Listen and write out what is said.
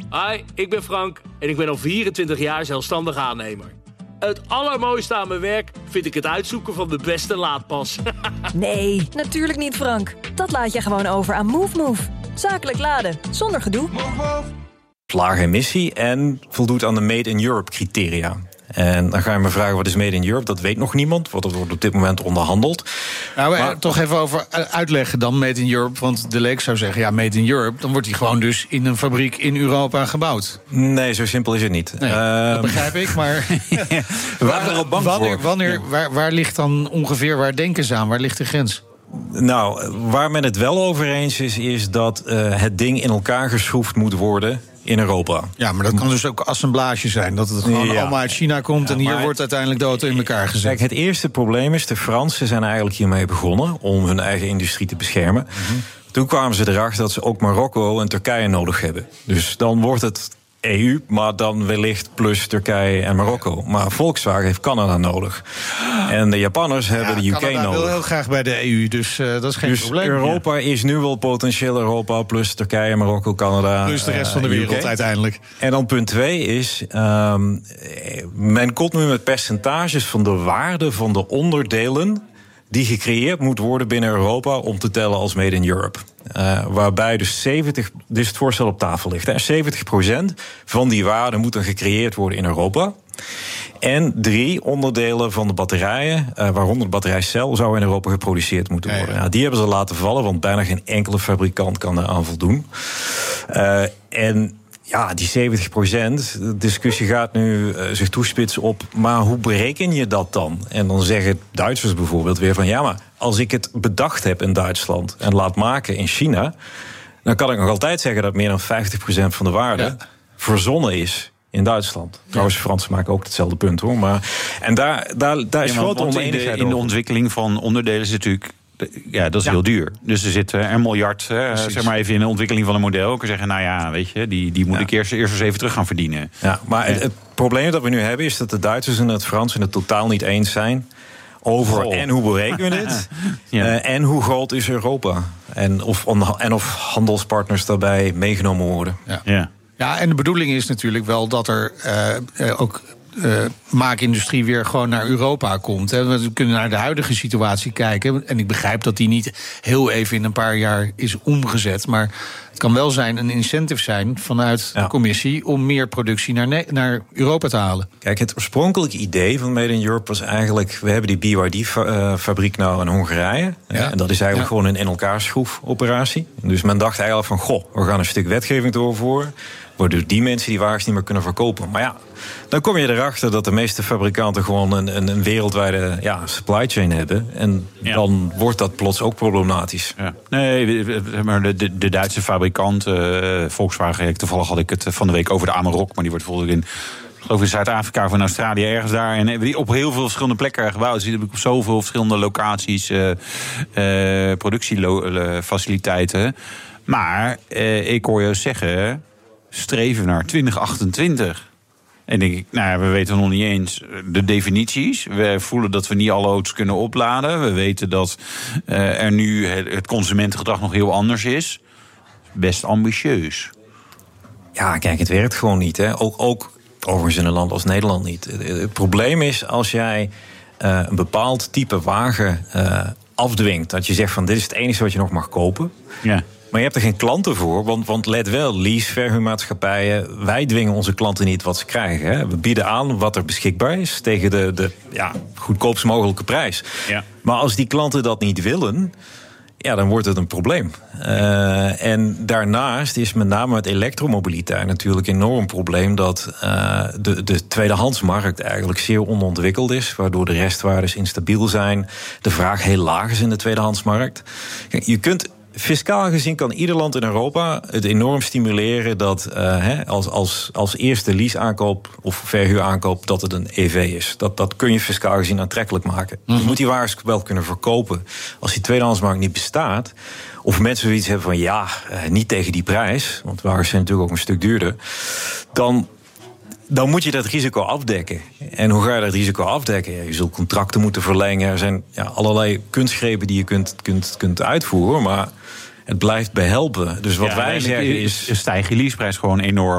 Hi, ik ben Frank en ik ben al 24 jaar zelfstandig aannemer. Het allermooiste aan mijn werk vind ik het uitzoeken van de beste laadpas. Nee, natuurlijk niet, Frank. Dat laat je gewoon over aan MoveMove. Zakelijk laden, zonder gedoe. Lage emissie en voldoet aan de Made in Europe criteria. En dan ga je me vragen, wat is Made in Europe? Dat weet nog niemand, want dat wordt op dit moment onderhandeld. Nou, maar toch even over uitleggen dan Made in Europe. Want de leek zou zeggen, ja, Made in Europe, dan wordt die gewoon dus in een fabriek in Europa gebouwd. Nee, zo simpel is het niet. Nee, dat begrijp ik, maar we waren er al bang voor. Waar ligt dan ongeveer, waar denken ze aan? Waar ligt de grens? Nou, waar men het wel over eens is dat het ding in elkaar geschroefd moet worden in Europa. Ja, maar dat kan dus ook assemblage zijn. Dat het gewoon allemaal uit China komt en hier wordt uiteindelijk de auto in elkaar gezet. Kijk, het eerste probleem is, de Fransen zijn eigenlijk hiermee begonnen om hun eigen industrie te beschermen. Mm-hmm. Toen kwamen ze erachter dat ze ook Marokko en Turkije nodig hebben. Dus dan wordt het EU, maar dan wellicht plus Turkije en Marokko. Maar Volkswagen heeft Canada nodig. En de Japanners hebben de UK Canada nodig. wil heel graag bij de EU, dus dat is geen probleem. Europa is nu wel potentieel Europa, plus Turkije, Marokko, Canada. Plus de rest van de wereld UK. uiteindelijk. En dan punt 2 is, men komt nu met percentages van de waarde van de onderdelen die gecreëerd moet worden binnen Europa om te tellen als Made in Europe. Waarbij dus dus het voorstel op tafel ligt. 70% van die waarde moet dan gecreëerd worden in Europa. En 3 onderdelen van de batterijen, waaronder de batterijcel, zou in Europa geproduceerd moeten worden. Ja. Die hebben ze laten vallen, want bijna geen enkele fabrikant kan eraan voldoen. En ja, die 70%, de discussie gaat nu zich toespitsen op, maar hoe bereken je dat dan? En dan zeggen Duitsers bijvoorbeeld weer van, ja, maar als ik het bedacht heb in Duitsland en laat maken in China, dan kan ik nog altijd zeggen dat meer dan 50% van de waarde verzonnen is in Duitsland. Trouwens, Fransen maken ook hetzelfde punt, hoor. Maar, en daar is grote oneenigheid in de ontwikkeling van onderdelen is natuurlijk, ja, dat is heel duur. Dus er zit een miljard, zeg maar even in de ontwikkeling van een model. Ik kan zeggen, nou ja, weet je, die moet ik eerst eens even terug gaan verdienen. Ja, maar het probleem dat we nu hebben is dat de Duitsers en het Fransen het totaal niet eens zijn over en hoe berekenen we dit en hoe groot is Europa en of handelspartners daarbij meegenomen worden. Ja, en de bedoeling is natuurlijk wel dat er ook maakindustrie weer gewoon naar Europa komt. We kunnen naar de huidige situatie kijken. En ik begrijp dat die niet heel even in een paar jaar is omgezet. Maar het kan wel een incentive zijn vanuit de commissie om meer productie naar Europa te halen. Kijk, het oorspronkelijke idee van Made in Europe was eigenlijk, we hebben die BYD-fabriek nou in Hongarije. Ja. En dat is eigenlijk gewoon een in elkaar schroefoperatie. Dus men dacht eigenlijk van, we gaan een stuk wetgeving doorvoeren, waardoor die mensen die wagens niet meer kunnen verkopen. Maar ja, dan kom je erachter dat de meeste fabrikanten gewoon een wereldwijde supply chain hebben. En dan wordt dat plots ook problematisch. Ja. Nee, maar de Duitse fabrikant, Volkswagen, toevallig had ik het van de week over de Amarok, maar die wordt bijvoorbeeld in Zuid-Afrika of in Australië ergens daar. En hebben die op heel veel verschillende plekken gebouwd. Dus die hebben op zoveel verschillende locaties, productiefaciliteiten. Maar ik hoor je zeggen, streven naar 2028. En denk ik, we weten nog niet eens de definities. We voelen dat we niet alle auto's kunnen opladen. We weten dat er nu het consumentengedrag nog heel anders is. Best ambitieus. Ja, kijk, het werkt gewoon niet. Hè. Ook overigens in een land als Nederland niet. Het probleem is als jij een bepaald type wagen afdwingt. Dat je zegt van, dit is het enige wat je nog mag kopen. Ja. Maar je hebt er geen klanten voor, want let wel, leaseverhuurmaatschappijen, wij dwingen onze klanten niet wat ze krijgen. Hè. We bieden aan wat er beschikbaar is tegen de goedkoopst mogelijke prijs. Ja. Maar als die klanten dat niet willen, dan wordt het een probleem. En daarnaast is met name met elektromobiliteit natuurlijk een enorm probleem dat de tweedehandsmarkt eigenlijk zeer onderontwikkeld is, waardoor de restwaardes instabiel zijn, de vraag heel laag is in de tweedehandsmarkt. Kijk, je kunt fiscaal gezien kan ieder land in Europa het enorm stimuleren dat als eerste leaseaankoop of verhuuraankoop dat het een EV is. Dat kun je fiscaal gezien aantrekkelijk maken. Je moet die wagens wel kunnen verkopen. Als die tweedehandsmarkt niet bestaat, of mensen zoiets hebben van niet tegen die prijs, want wagens zijn natuurlijk ook een stuk duurder, dan moet je dat risico afdekken. En hoe ga je dat risico afdekken? Ja, je zult contracten moeten verlengen. Er zijn allerlei kunstgrepen die je kunt uitvoeren, maar het blijft behelpen. Dus wat wij zeggen is, stijgt je leaseprijs gewoon enorm.